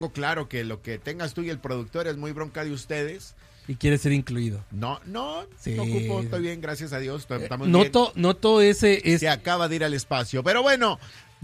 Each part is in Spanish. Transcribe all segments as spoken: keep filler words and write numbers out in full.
claro que lo que tengas tú y el productor es muy bronca de ustedes. Y quiere ser incluido. No, no, sí. no ocupo, estoy bien, gracias a Dios. Estamos eh, noto, bien. noto ese, ese... Se acaba de ir al espacio, pero bueno.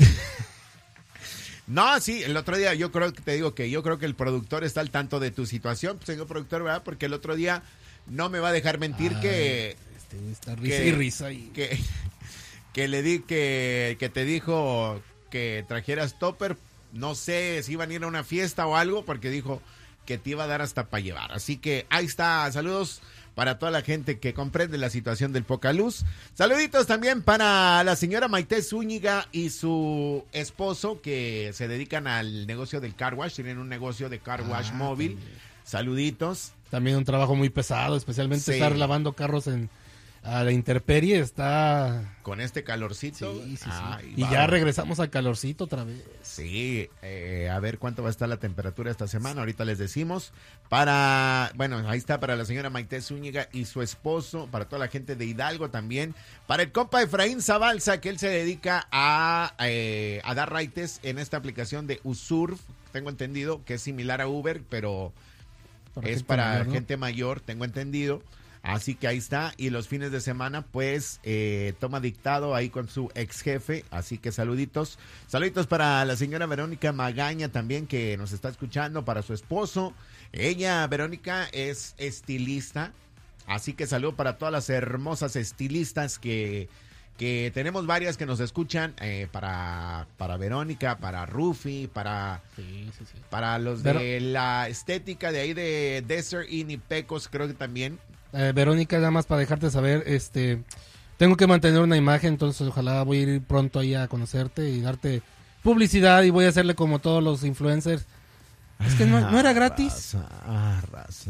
No, sí, el otro día yo creo que te digo que yo creo que el productor está al tanto de tu situación, señor productor, ¿verdad? Porque el otro día no me va a dejar mentir Ay, que... Este, está risa que, y risa. Y... Que, que le di que, que te dijo que trajeras topper, no sé si iban a ir a una fiesta o algo, porque dijo que te iba a dar hasta para llevar. Así que ahí está, saludos para toda la gente que comprende la situación del Poca Luz. Saluditos también para la señora Maite Zúñiga y su esposo que se dedican al negocio del car wash, tienen un negocio de car wash ah, móvil. También. Saluditos. También un trabajo muy pesado, especialmente sí. estar lavando carros en a la intemperie, está... Con este calorcito. Sí, sí, sí. Ay, y va. Ya regresamos al calorcito otra vez. Sí, eh, a ver cuánto va a estar la temperatura esta semana, ahorita les decimos. Para, bueno, ahí está para la señora Maite Zúñiga y su esposo, para toda la gente de Hidalgo también. Para el compa Efraín Zabalza, que él se dedica a, eh, a dar raites en esta aplicación de Usurf, tengo entendido, que es similar a Uber, pero para es para mayor, ¿no? gente mayor, tengo entendido. Así que ahí está, y los fines de semana pues eh, toma dictado ahí con su ex jefe, así que saluditos, saluditos para la señora Verónica Magaña también que nos está escuchando, para su esposo, ella Verónica es estilista, así que saludo para todas las hermosas estilistas que, que tenemos varias que nos escuchan, eh, para, para Verónica, para Rufi, para, sí, sí, sí. para los Pero, de la estética de ahí de Desert Inn y Pecos, creo que también. Eh, Verónica, nada más para dejarte saber, este, tengo que mantener una imagen, entonces ojalá voy a ir pronto ahí a conocerte y darte publicidad y voy a hacerle como todos los influencers. Es que no, no era gratis. Ah, raza, ah, raza.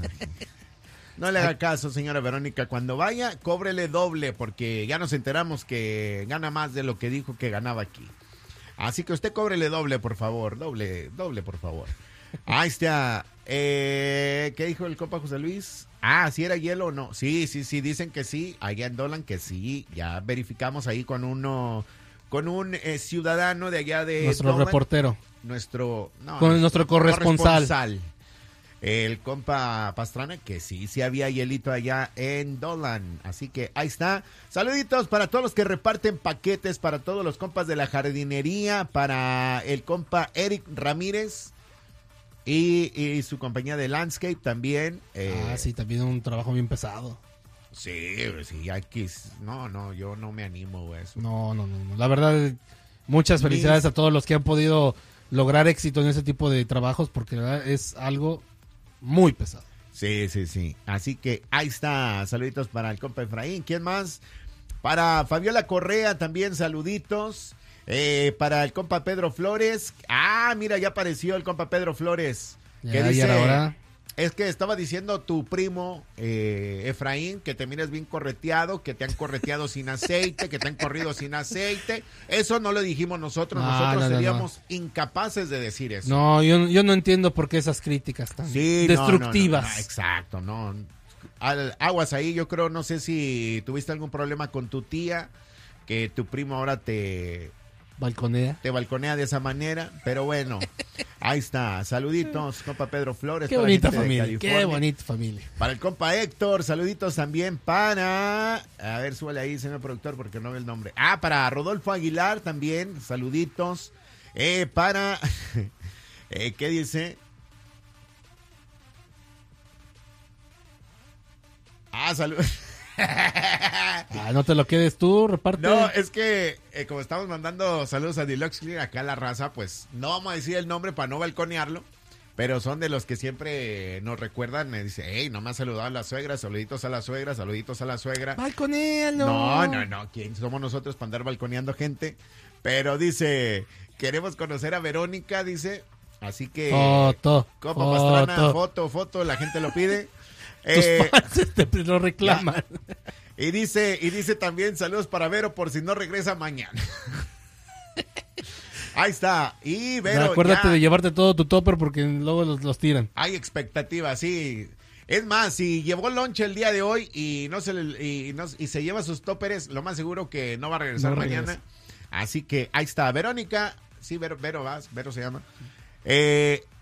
No le haga caso, señora Verónica. Cuando vaya, cóbrele doble, porque ya nos enteramos que gana más de lo que dijo que ganaba aquí. Así que usted cóbrele doble, por favor. Doble, doble, por favor. Ahí está. Eh, ¿Qué dijo el compa José Luis? Ah, ¿si era hielo o no? Sí, sí, sí, dicen que sí. Allá en Dolan que sí. Ya verificamos ahí con uno, con un eh, ciudadano de allá de nuestro Dolan. reportero. Nuestro, no, con nuestro, nuestro corresponsal. corresponsal. El compa Pastrana, que sí, sí había hielito allá en Dolan. Así que ahí está. Saluditos para todos los que reparten paquetes, para todos los compas de la jardinería, para el compa Eric Ramírez. Y, y su compañía de Landscape también. Eh, ah, sí, también un trabajo bien pesado. Sí, sí, aquí, no, no, yo no me animo, güey. No, no, no, la verdad, muchas felicidades Mis... a todos los que han podido lograr éxito en ese tipo de trabajos, porque la verdad es algo muy pesado. Sí, sí, sí, así que ahí está, saluditos para el compa Efraín. ¿Quién más? Para Fabiola Correa también, saluditos. Eh, para el compa Pedro Flores. Ah, mira, ya apareció el compa Pedro Flores. Ya, que dice, ahora. Es que estaba diciendo tu primo eh, Efraín que te miras bien correteado, que te han correteado sin aceite, que te han corrido sin aceite. Eso no lo dijimos nosotros, no, nosotros no, no, seríamos no. incapaces de decir eso. No, yo, yo no entiendo por qué esas críticas tan sí, destructivas. No, no, no, no, exacto, no. Al, aguas ahí, yo creo, no sé si tuviste algún problema con tu tía, que tu primo ahora te... balconea. Te balconea de esa manera, pero bueno, ahí está. Saluditos, compa Pedro Flores. Qué bonita familia, qué bonita familia. Para el compa Héctor, saluditos también para... A ver, súbale ahí, señor productor, porque no ve el nombre. Ah, para Rodolfo Aguilar también, saluditos. Eh, para... eh, ¿Qué dice? Ah, saludos. Ah, no te lo quedes tú, reparte. No, es que eh, como estamos mandando saludos a Deluxe Clean acá a la raza, pues no vamos a decir el nombre para no balconearlo, pero son de los que siempre nos recuerdan, me dice, hey, no me ha saludado a la suegra, saluditos a la suegra, saluditos a la suegra. ¡Balconéalo! No, no, no, ¿quién somos nosotros para andar balconeando gente? Pero dice, queremos conocer a Verónica, dice, así que... Foto, Copa foto. Pastrana, foto, foto, la gente lo pide. Tus eh, fans te lo reclaman. Y dice, y dice también saludos para Vero por si no regresa mañana. Ahí está. Y Vero, no, acuérdate ya, de llevarte todo tu topper porque luego los, los tiran. Hay expectativas, sí. Es más, si llevó lonche el día de hoy y no se le, y, no, y se lleva sus toppers, lo más seguro que no va a regresar no mañana. Regresa. Así que ahí está. Verónica, sí, Vero, Vero vas, Vero se llama. Eh,